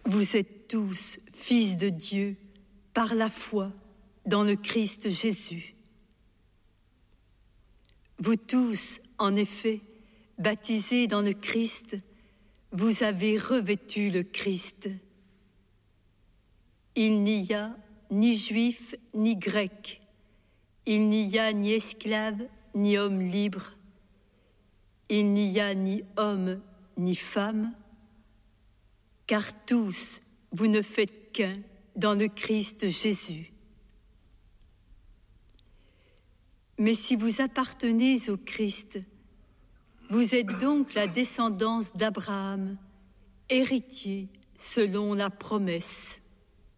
Vous êtes tous fils de Dieu par la foi dans le Christ Jésus. Vous tous, en effet, baptisés dans le Christ, vous avez revêtu le Christ. Il n'y a ni juif ni grec, il n'y a ni esclave ni homme libre, il n'y a ni homme ni femme, car tous vous ne faites qu'un dans le Christ Jésus. Mais si vous appartenez au Christ, vous êtes donc la descendance d'Abraham, héritier selon la promesse.